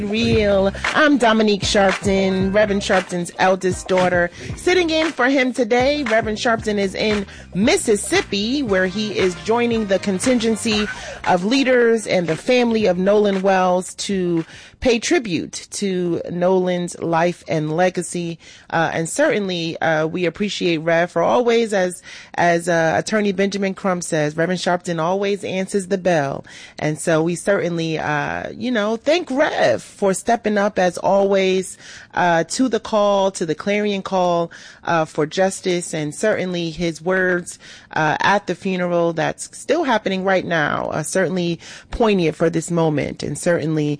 Real. I'm Dominique Sharpton, Reverend Sharpton's eldest daughter. Sitting in for him today, Reverend Sharpton is in Mississippi, where he is joining the contingency of leaders and the family of Nolan Wells to pay tribute to Nolan's life and legacy. And certainly, we appreciate Rev for always, as Attorney Benjamin Crump says, Reverend Sharpton always answers the bell. And so we certainly, thank Rev for stepping up as always, to the call, to the clarion call, for justice, and certainly his words, at the funeral that's still happening right now, certainly poignant for this moment, and certainly,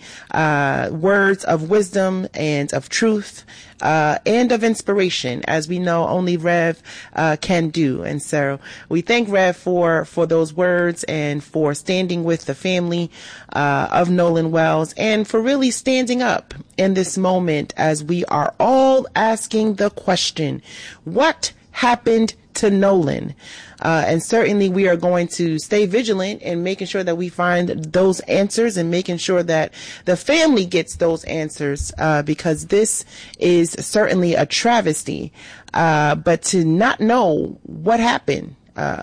words of wisdom and of truth, and of inspiration, as we know only Rev can do. And so we thank Rev for those words, and for standing with the family of Nolan Wells, and for really standing up in this moment as we are all asking the question, what happened to Nolan? And certainly we are going to stay vigilant in making sure that we find those answers, and making sure that the family gets those answers, because this is certainly a travesty. But to not know what happened,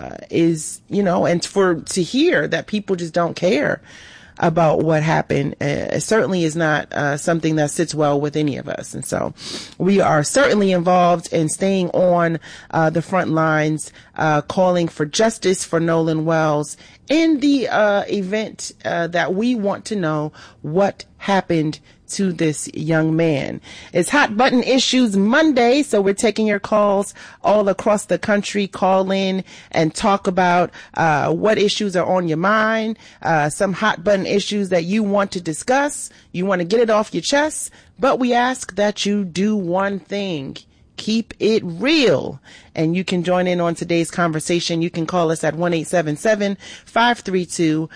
is, and to hear that people just don't care about what happened, certainly is not something that sits well with any of us. And so we are certainly involved in staying on the front lines, calling for justice for Nolan Wells in the event that we want to know what happened to this young man. It's Hot Button Issues Monday, so we're taking your calls all across the country. Call in and talk about what issues are on your mind, some hot button issues that you want to discuss. You want to get it off your chest, but we ask that you do one thing: keep it real. And you can join in on today's conversation. You can call us at 1-877-532-5797,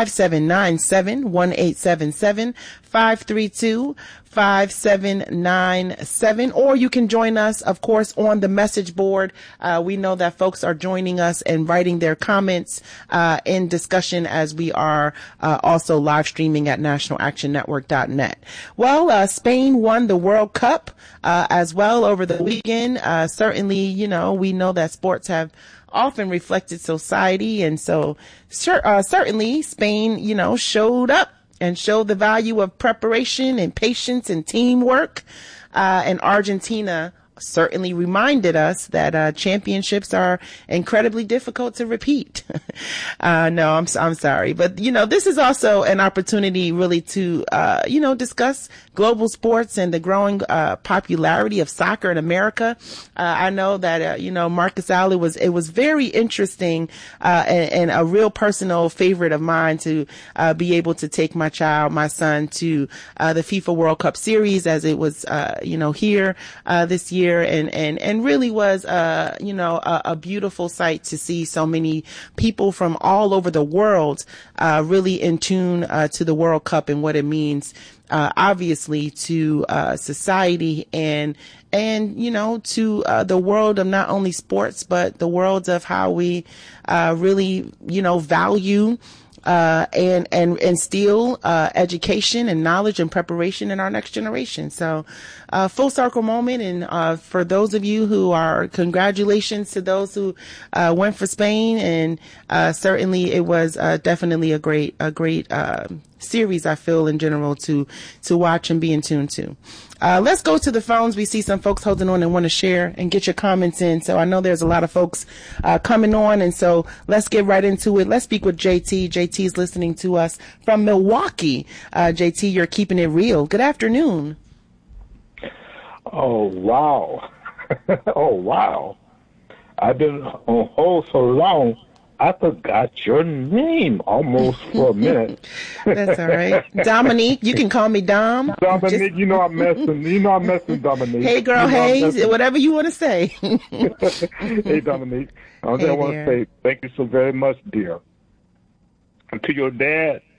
1-877-532-5797, or you can join us, of course, on the message board. We know that folks are joining us and writing their comments in discussion, as we are also live streaming at nationalactionnetwork.net. Well, Spain won the World Cup as well over the weekend. Certainly, we know that sports have often reflected society, and so certainly Spain, showed up and showed the value of preparation and patience and teamwork. And Argentina certainly reminded us that championships are incredibly difficult to repeat. No, I'm sorry, but this is also an opportunity really to discuss global sports and the growing popularity of soccer in America. I know that Marcus Alley it was very interesting and a real personal favorite of mine to be able to take my son to the FIFA World Cup series, as it was here this year. And really was, a beautiful sight to see so many people from all over the world, really in tune, to the World Cup and what it means, obviously to, society and to, the world of not only sports, but the world of how we, really, value, and instill education and knowledge and preparation in our next generation. So, full circle moment. And for those of you who are, congratulations to those who went for Spain. And certainly it was definitely a great series, I feel, in general, to watch and be in tune to. Let's go to the phones. We see some folks holding on and want to share and get your comments in. So I know there's a lot of folks coming on, and so let's get right into it. Let's speak with JT. JT's listening to us from Milwaukee. JT, you're keeping it real. Good afternoon. Oh, wow. Oh, wow. I've been on hold so long, I forgot your name almost for a minute. That's all right. Dominique, you can call me Dom. Dominique, I'm messing, Dominique. Hey, girl, hey, whatever you want to say. Hey, Dominique. I want to say thank you so very much, dear. And to your dad,